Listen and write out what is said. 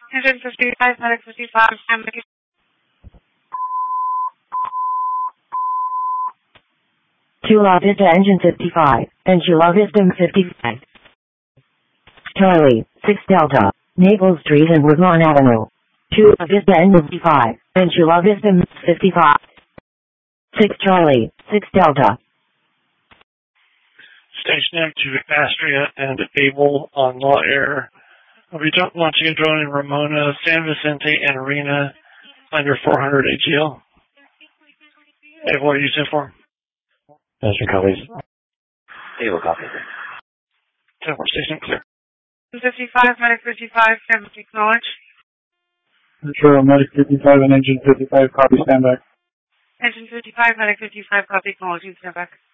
Engine 55, medic 55, family. Chula Vista Engine 55, and Chula Vista 55. Charlie, 6 Delta, Naval Street and Woodlawn Avenue. Chula Vista Engine 55, and Chula Vista 55. 6 Charlie, 6 Delta. Station M to Astria and Able on Law Air. We'll be launching a drone in Ramona, San Vicente, and Arena under 400 AGL. Able, what are you using for? Master copies. Able copy. 10-4 station clear. 55, medic 55, family acknowledge. Control, medic 55 and engine 55, copy, stand back. Engine 55, medic 55, copy, acknowledging, stand back.